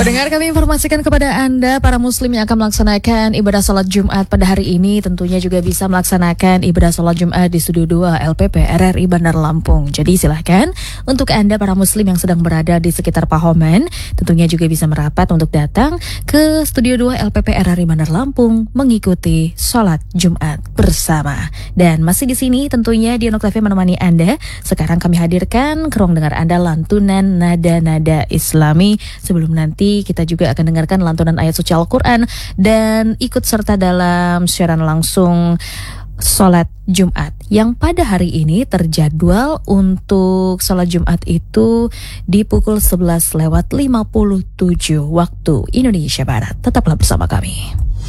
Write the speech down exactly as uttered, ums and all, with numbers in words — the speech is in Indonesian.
Pendengar, kami informasikan kepada Anda, para muslim yang akan melaksanakan ibadah sholat Jumat pada hari ini tentunya juga bisa melaksanakan ibadah sholat Jumat di Studio dua L P P R R I Bandar Lampung. Jadi silahkan untuk Anda para muslim yang sedang berada di sekitar Pahoman, tentunya juga bisa merapat untuk datang ke Studio dua L P P R R I Bandar Lampung mengikuti sholat Jumat bersama. Dan masih di sini tentunya di Onok T V menemani Anda. Sekarang kami hadirkan ke ruang dengar Anda lantunan nada-nada Islami. Sebelum nanti kita juga akan dengarkan lantunan ayat suci Al-Quran dan ikut serta dalam siaran langsung sholat Jumat yang pada hari ini terjadwal untuk sholat Jumat itu di pukul sebelas lewat lima puluh tujuh waktu Indonesia Barat. Tetaplah bersama kami.